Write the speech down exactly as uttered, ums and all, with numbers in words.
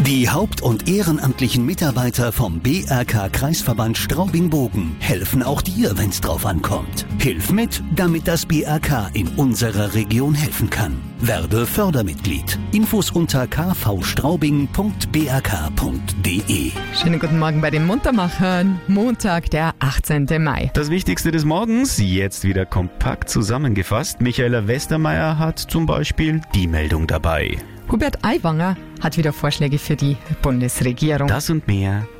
Die haupt- und ehrenamtlichen Mitarbeiter vom B R K-Kreisverband Straubing-Bogen helfen auch dir, wenn's drauf ankommt. Hilf mit, damit das B R K in unserer Region helfen kann. Werde Fördermitglied. Infos unter k v straubing punkt b r k punkt d e. Schönen guten Morgen bei den Muntermachern. Montag, der achtzehnten Mai. Das Wichtigste des Morgens, jetzt wieder kompakt zusammengefasst. Michaela Westermeier hat zum Beispiel die Meldung dabei. Hubert Aiwanger hat wieder Vorschläge für die Bundesregierung. Das und mehr